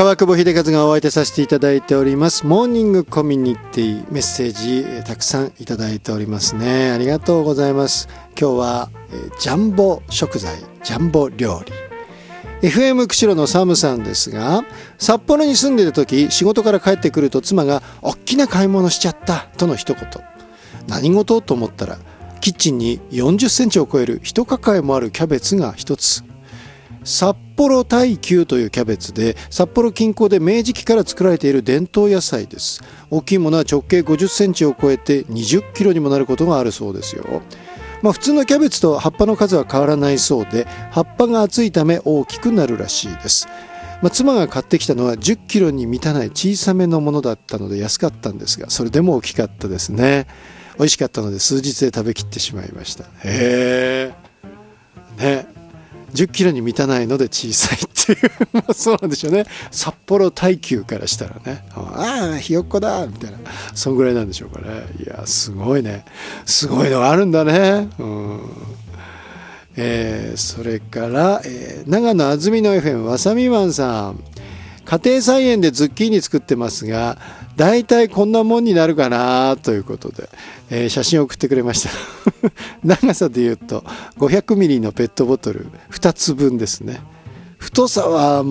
川久保秀和がお相手させていただいておりますモーニングコミュニティ、メッセージたくさんいただいておりますね。ありがとうございます。今日はジャンボ食材、ジャンボ料理。 FM 釧路のサムさんですが、札幌に住んでいる時、仕事から帰ってくると妻が大きな買い物しちゃったとの一言。何事と思ったら、キッチンに40センチを超える一抱えもあるキャベツが一つ。札幌大球というキャベツで、札幌近郊で明治期から作られている伝統野菜です。大きいものは直径50センチを超えて20キロにもなることがあるそうですよ。普通のキャベツと葉っぱの数は変わらないそうで、葉っぱが厚いため大きくなるらしいです。妻が買ってきたのは10キロに満たない小さめのものだったので安かったんですが、それでも大きかったですね。美味しかったので数日で食べきってしまいました。へーね、10キロに満たないので小さいっていうそうなんでしょうね。札幌大球からしたらね、ああひよっこだみたいな、そんぐらいなんでしょうかね。いやすごいね、すごいのがあるんだね。それから、長野あずみの FM わさみマンさん、家庭菜園でズッキーニ作ってますが、だいたいこんなもんになるかなということで、写真を送ってくれました長さでいうと500ミリのペットボトル2つ分ですね。太さは